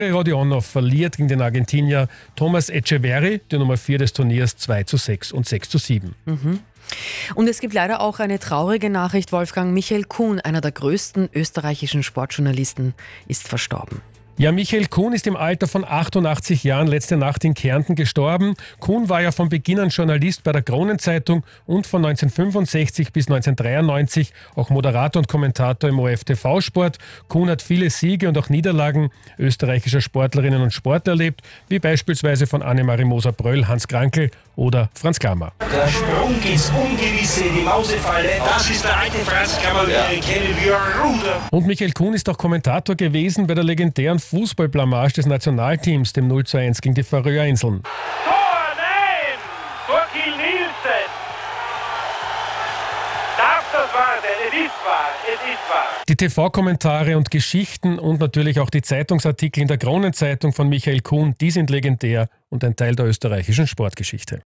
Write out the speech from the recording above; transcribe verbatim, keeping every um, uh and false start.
Rodionov verliert gegen den Argentinier Thomas Etcheverry, die Nummer vier des Turniers, zwei zu sechs und sechs zu sieben. Mhm. Und es gibt leider auch eine traurige Nachricht, Wolfgang. Michael Kuhn, einer der größten österreichischen Sportjournalisten, ist verstorben. Ja, Michael Kuhn ist im Alter von achtundachtzig Jahren letzte Nacht in Kärnten gestorben. Kuhn war ja von Beginn an Journalist bei der Kronenzeitung und von neunzehnhundertfünfundsechzig bis neunzehnhundertdreiundneunzig auch Moderator und Kommentator im O R F-T V-Sport. Kuhn hat viele Siege und auch Niederlagen österreichischer Sportlerinnen und Sportler erlebt, wie beispielsweise von Annemarie Moser-Bröll, Hans Krankl oder Franz Klammer. Der Sprung ins Ungewisse, die Mausefalle, das ist der alte Franz Klammer, ja. Den kennen wir Ruder. Und Michael Kuhn ist auch Kommentator gewesen bei der legendären Fußballblamage des Nationalteams, dem null zu eins gegen die Färöerinseln. Tor, nein! Tor Kiel Nielsen! Darf das wahr sein? Es ist wahr, es ist wahr. Die T V-Kommentare und Geschichten und natürlich auch die Zeitungsartikel in der Kronenzeitung von Michael Kuhn, die sind legendär und ein Teil der österreichischen Sportgeschichte.